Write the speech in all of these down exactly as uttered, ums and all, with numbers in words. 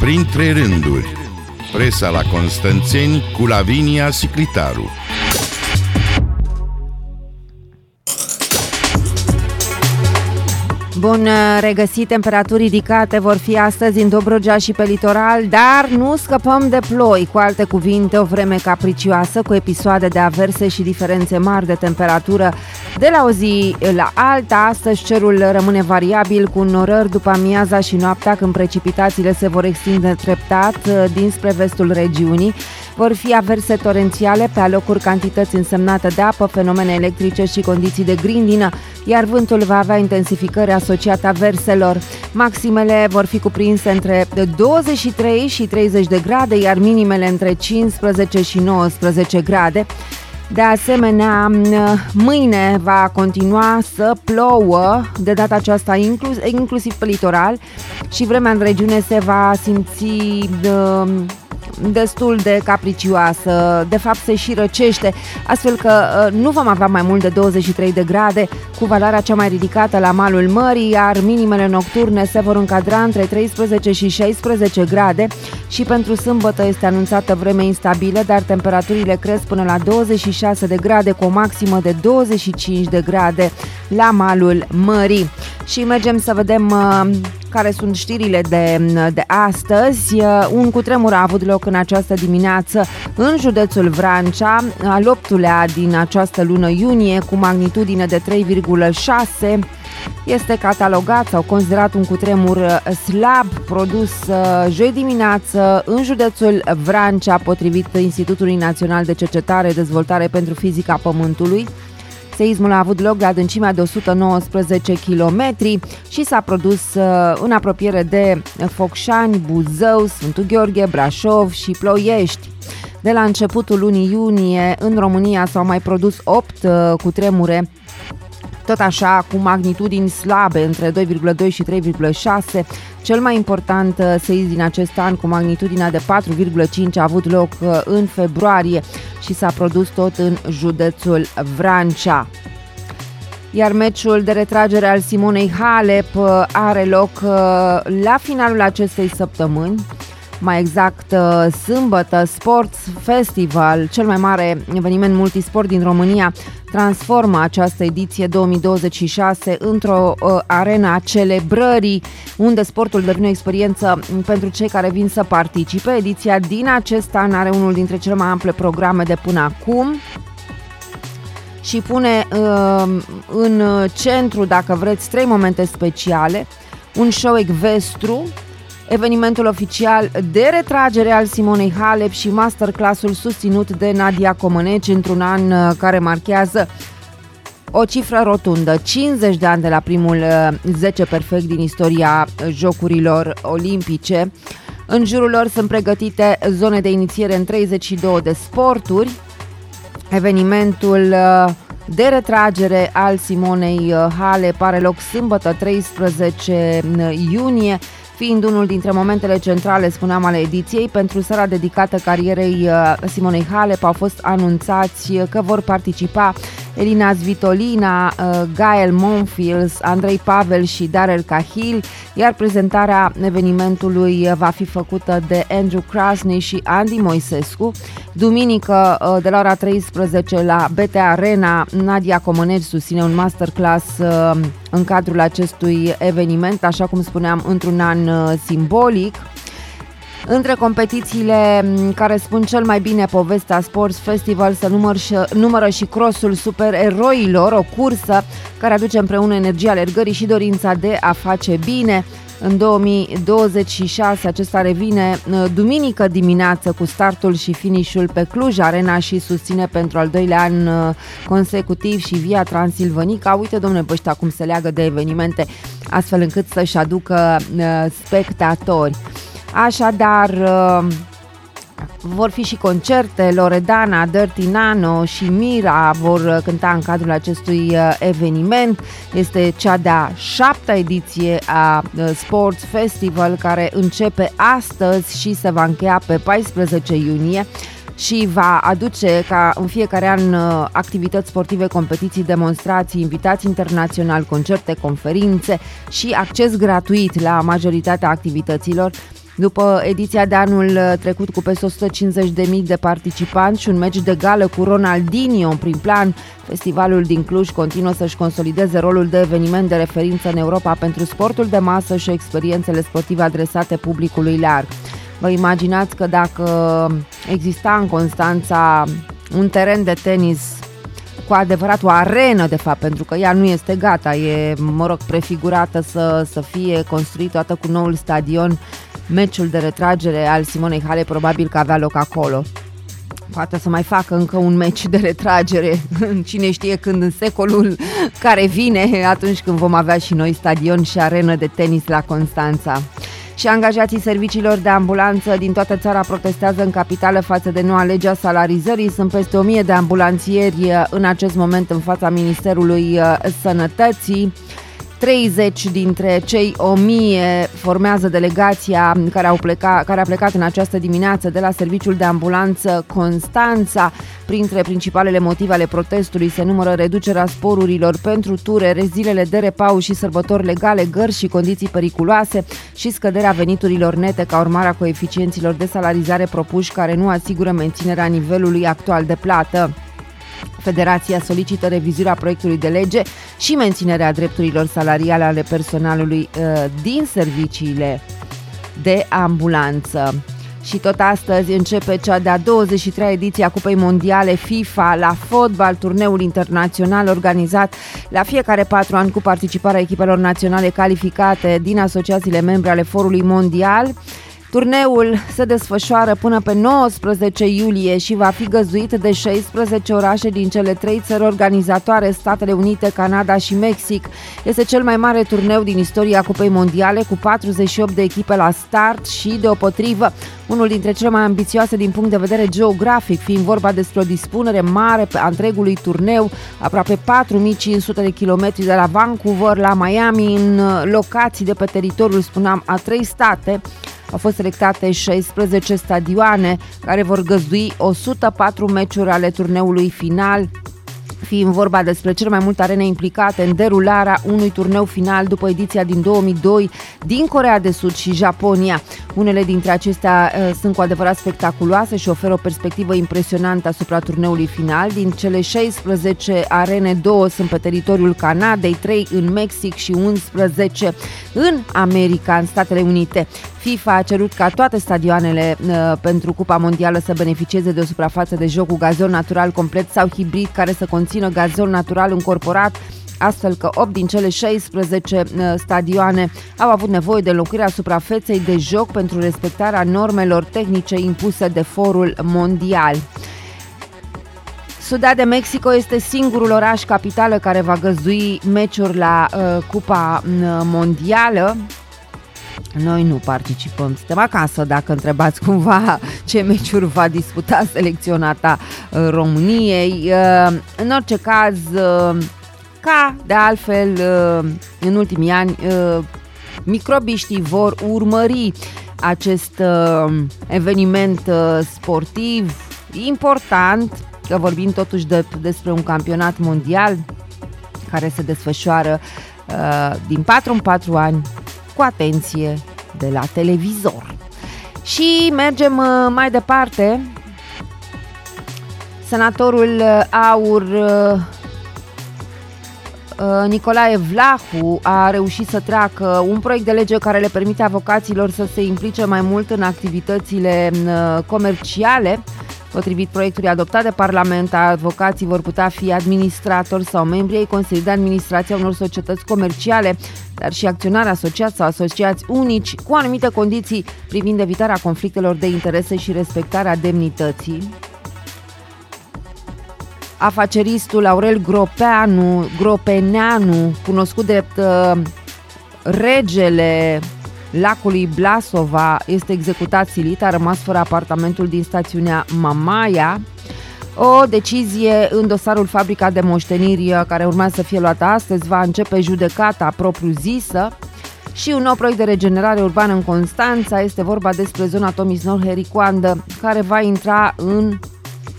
Printre rânduri, presa la Constanțeni cu Lavinia Siclitaru. Bun regăsit, temperaturi ridicate vor fi astăzi în Dobrogea și pe litoral, dar nu scăpăm de ploi, cu alte cuvinte o vreme capricioasă cu episoade de averse și diferențe mari de temperatură de la o zi la alta. Astăzi cerul rămâne variabil cu norări după amiaza și noaptea, când precipitațiile se vor extinde treptat dinspre vestul regiunii. Vor fi averse torențiale, pe alocuri cantități însemnate de apă, fenomene electrice și condiții de grindină, iar vântul va avea intensificări asociate averselor. Maximele vor fi cuprinse între douăzeci și trei și treizeci de grade, iar minimele între cincisprezece și nouăsprezece grade. De asemenea, mâine va continua să plouă, de data aceasta inclus, inclusiv pe litoral, și vremea în regiune se va simți de, destul de capricioasă, de fapt se și răcește, astfel că nu vom avea mai mult de douăzeci și trei de grade, cu valoarea cea mai ridicată la malul mării, iar minimele nocturne se vor încadra între treisprezece și șaisprezece grade și pentru sâmbătă este anunțată vreme instabilă, dar temperaturile cresc până la douăzeci și șase de grade, cu o maximă de douăzeci și cinci de grade la malul mării. Și mergem să vedem uh, care sunt știrile de, de astăzi. Uh, un cutremur a avut loc în această dimineață în județul Vrancea, al optulea din această lună iunie, cu magnitudine de trei virgulă șase. Este catalogat sau considerat un cutremur slab, produs joi dimineață în județul Vrancea, potrivit Institutului Național de Cercetare Dezvoltare pentru Fizica Pământului. Seismul a avut loc la adâncimea de o sută nouăsprezece kilometri și s-a produs în apropiere de Focșani, Buzău, Sfântul Gheorghe, Brașov și Ploiești. De la începutul lunii iunie, în România s-au mai produs opt cutremure, tot așa cu magnitudini slabe, între doi virgulă doi și trei virgulă șase. Cel mai important seism din acest an, cu magnitudinea de patru virgulă cinci, a avut loc în februarie și s-a produs tot în județul Vrancea. Iar meciul de retragere al Simonei Halep are loc la finalul acestei săptămâni. Mai exact, sâmbătă, Sports Festival, cel mai mare eveniment multisport din România, transformă această ediție două mii douăzeci și șase într-o uh, arena a celebrării, unde sportul devine o experiență pentru cei care vin să participe. Ediția din acest an are unul dintre cele mai ample programe de până acum și pune uh, în centru, dacă vreți, trei momente speciale: un show ecvestru, evenimentul oficial de retragere al Simonei Halep și masterclassul susținut de Nadia Comăneci într-un an care marchează o cifră rotundă, cincizeci de ani de la primul zece perfect din istoria Jocurilor Olimpice. În jurul lor sunt pregătite zone de inițiere în treizeci și două de sporturi. Evenimentul de retragere al Simonei Halep are loc sâmbătă, treisprezece iunie, fiind unul dintre momentele centrale, spuneam, ale ediției. Pentru seara dedicată carierei Simonei Halep au fost anunțați că vor participa Elina Svitolina, Gael Monfils, Andrei Pavel și Darel Cahill, iar prezentarea evenimentului va fi făcută de Andrew Krasny și Andy Moisescu. Duminică, de la ora treisprezece, la B T Arena, Nadia Comăneci susține un masterclass în cadrul acestui eveniment, așa cum spuneam, într-un an simbolic. Între competițiile care spun cel mai bine povestea Sports Festival se număr și, numără și crossul supereroilor, o cursă care aduce împreună energia alergării și dorința de a face bine. În două mii douăzeci și șase acesta revine duminică dimineață cu startul și finișul pe Cluj Arena și susține pentru al doilea an consecutiv și Via Transilvanica. Uite, domnule, ăștia cum se leagă de evenimente astfel încât să-și aducă spectatori. Așadar, vor fi și concerte. Loredana, Dirty Nano și Mira vor cânta în cadrul acestui eveniment. Este cea de-a șaptea ediție a Sports Festival, care începe astăzi și se va încheia pe paisprezece iunie și va aduce, ca în fiecare an, activități sportive, competiții, demonstrații, invitați internaționali, concerte, conferințe și acces gratuit la majoritatea activităților. După ediția de anul trecut cu peste o sută cincizeci de mii de participanți și un meci de gală cu Ronaldinho în prim plan, festivalul din Cluj continuă să-și consolideze rolul de eveniment de referință în Europa pentru sportul de masă și experiențele sportive adresate publicului larg. Vă imaginați că dacă exista în Constanța un teren de tenis cu adevărat, o arenă de fapt, pentru că ea nu este gata, e, mă rog, prefigurată să, să fie construită toată cu noul stadion, meciul de retragere al Simonei Halep probabil că avea loc acolo. Poate să mai facă încă un meci de retragere, cine știe când, în secolul care vine, atunci când vom avea și noi stadion și arenă de tenis la Constanța. Și angajații serviciilor de ambulanță din toată țara protestează în capitală față de noua lege a salarizării. Sunt peste o mie de ambulanțieri în acest moment în fața Ministerului Sănătății. treizeci dintre cei o mie formează delegația care, au plecat, care a plecat în această dimineață de la Serviciul de Ambulanță Constanța. Printre principalele motive ale protestului se numără reducerea sporurilor pentru ture, zilele de repaus și sărbători legale, gărzi și condiții periculoase și scăderea veniturilor nete ca urmare a coeficienților de salarizare propuși care nu asigură menținerea nivelului actual de plată. Federația solicită revizuirea proiectului de lege și menținerea drepturilor salariale ale personalului uh, din serviciile de ambulanță. Și tot astăzi începe cea de-a douăzeci și treia ediție a Cupei Mondiale FIFA la fotbal, turneul internațional organizat la fiecare patru ani cu participarea echipelor naționale calificate din asociațiile membre ale Forului Mondial. Turneul se desfășoară până pe nouăsprezece iulie și va fi găzduit de șaisprezece orașe din cele trei țări organizatoare, Statele Unite, Canada și Mexic. Este cel mai mare turneu din istoria Cupei Mondiale, cu patruzeci și opt de echipe la start și, deopotrivă, unul dintre cele mai ambițioase din punct de vedere geografic, fiind vorba despre o dispunere mare a întregului turneu, aproape patru mii cinci sute de kilometri de la Vancouver la Miami, în locații de pe teritoriul, spuneam, a trei state. Au fost selectate șaisprezece stadioane care vor găzdui o sută patru meciuri ale turneului final, fiind vorba despre cele mai multe arene implicate în derularea unui turneu final după ediția din două mii doi din Coreea de Sud și Japonia. Unele dintre acestea uh, sunt cu adevărat spectaculoase și oferă o perspectivă impresionantă asupra turneului final. Din cele șaisprezece arene, două sunt pe teritoriul Canadei, trei în Mexic și unsprezece în America, în Statele Unite. FIFA a cerut ca toate stadioanele uh, pentru Cupa Mondială să beneficieze de o suprafață de joc cu gazon natural complet sau hibrid care să conțină gazon natural încorporat, astfel că opt din cele șaisprezece uh, stadioane au avut nevoie de înlocuirea suprafeței de joc pentru respectarea normelor tehnice impuse de Forul Mondial. Ciudad de Mexico este singurul oraș capitală care va găzdui meciuri la uh, Cupa uh, Mondială. Noi nu participăm, suntem acasă dacă întrebați cumva ce meciuri va disputa selecționata României. În orice caz, ca de altfel în ultimii ani, microbiștii vor urmări acest eveniment sportiv important, că vorbim totuși de, despre un campionat mondial care se desfășoară din patru în patru ani, cu atenție de la televizor. Și mergem mai departe. Senatorul AUR Nicolae Vlahu a reușit să treacă un proiect de lege care le permite avocaților să se implice mai mult în activitățile comerciale. Potrivit proiectului adoptat de Parlament, avocații vor putea fi administratori sau membri ai Consiliului de Administrație a unor societăți comerciale, dar și acționari asociați sau asociați unici, cu anumite condiții privind evitarea conflictelor de interese și respectarea demnității. Afaceristul Aurel Gropeanu, Gropeneanu, cunoscut drept uh, regele lacului Blasova, este executat silit, a rămas fără apartamentul din stațiunea Mamaia. O decizie în dosarul Fabrica de Moșteniri, care urmează să fie luată astăzi, va începe judecata propriu-zisă. Și un nou proiect de regenerare urbană în Constanța, este vorba despre zona Tomis Nord-Hericoandă, care va intra în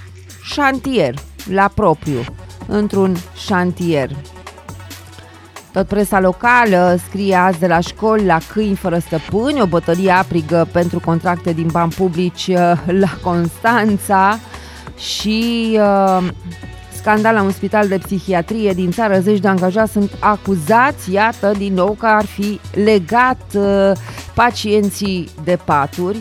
șantier, la propriu, într-un șantier. Tot presa locală scrie azi de la școli la câini fără stăpâni, o bătălie aprigă pentru contracte din bani publici la Constanța și uh, scandal la un spital de psihiatrie din țară. Zeci de angajați sunt acuzați, iată, din nou că ar fi legat uh, pacienții de paturi.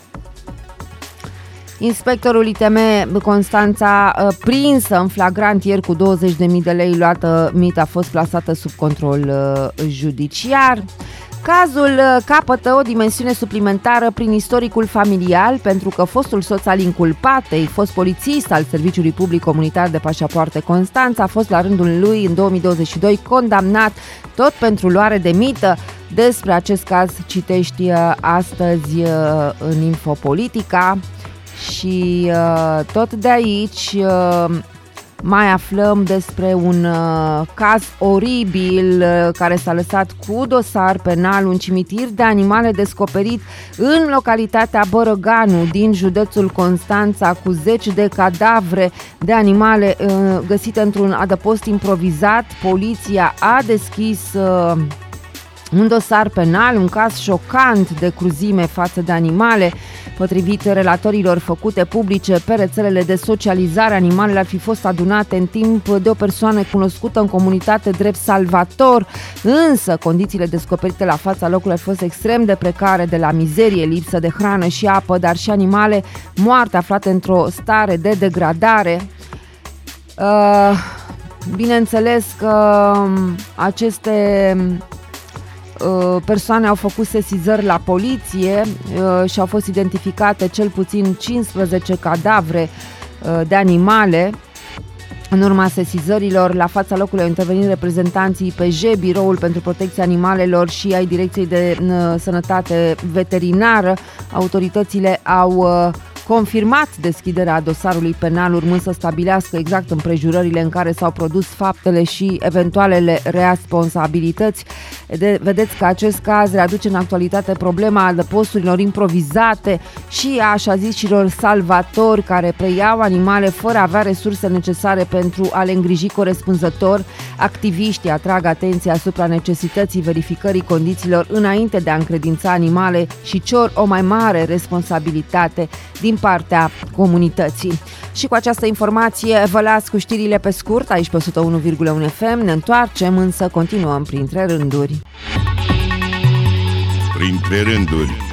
Inspectorul I T M Constanța, prinsă în flagrant ieri cu douăzeci de mii de lei luată mit, a fost plasată sub control uh, judiciar. Cazul capătă o dimensiune suplimentară prin istoricul familial, pentru că fostul soț al inculpatei, fost polițist al Serviciului Public Comunitar de Pașapoarte Constanța, a fost la rândul lui în două mii douăzeci și doi condamnat tot pentru luare de mită. Despre acest caz citești astăzi în Infopolitica. Și uh, tot de aici uh, mai aflăm despre un uh, caz oribil uh, care s-a lăsat cu dosar penal, un cimitir de animale descoperit în localitatea Bărăganu din județul Constanța, cu zeci de cadavre de animale uh, găsite într-un adăpost improvizat. Poliția a deschis uh, un dosar penal, un caz șocant de cruzime față de animale. Potrivit relatorilor făcute publice pe rețelele de socializare, animalele ar fi fost adunate în timp de o persoană cunoscută în comunitate drept salvator, însă condițiile descoperite la fața locului au fost extrem de precare, de la mizerie, lipsă de hrană și apă, dar și animale moarte aflate într-o stare de degradare. Uh, bineînțeles că aceste persoane au făcut sesizări la poliție și au fost identificate cel puțin cincisprezece cadavre de animale. În urma sesizărilor, la fața locului au intervenit reprezentanții P J, Biroul pentru Protecția Animalelor, și ai Direcției de Sănătate Veterinară. Autoritățile au confirmat deschiderea dosarului penal, urmând să stabilească exact împrejurările în care s-au produs faptele și eventualele responsabilități. De, vedeți că acest caz readuce în actualitate problema adăposturilor improvizate și a așa zișilor salvatori care preiau animale fără a avea resurse necesare pentru a le îngriji corespunzător. Activiștii atrag atenția asupra necesității verificării condițiilor înainte de a încredința animale și cer o mai mare responsabilitate din partea comunității. Și cu această informație vă las cu știrile pe scurt aici pe o sută unu virgulă unu F M. Ne întoarcem, însă continuăm printre rânduri. Printre rânduri.